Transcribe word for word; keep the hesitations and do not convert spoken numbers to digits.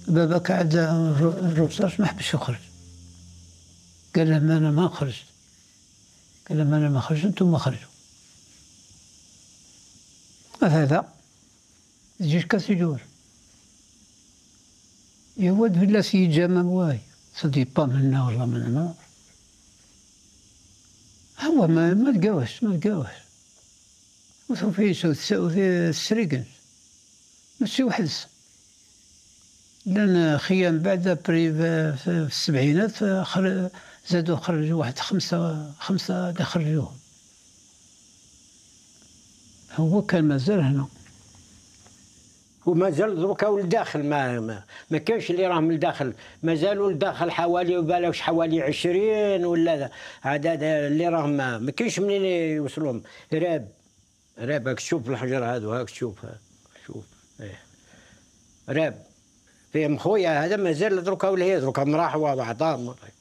باباك عاد الرصاص ما حبش يخرج، قال لهم انا ما خرجت، قال لهم انا ما خرجت انتم خرجوا. هذا الجيش كاس يدور يود ولا سيد جمال واي صدي با منا والله من هنا هو ما ما تقاوش ما تقاوش وثو في في السريقن ماشي واحد. لأن خيام بعد بري في السبعينات زادوا خرجوا واحد خمسة خمسة خرجوهم. هو كان مازال هنا ومازال دروكا ولداخل ما ما, ما كانش اللي راه من الداخل، مازالوا لداخل حوالي وبالاش حوالي عشرين ولا عدد اللي راهم ما, ما كاينش منين يوصلوهم. راب راب هاك تشوف الحجر هادو هاك تشوف شوف ايه راب فيهم خويا هذا مازال دروكا ولا هي دروكا مراح وعطاه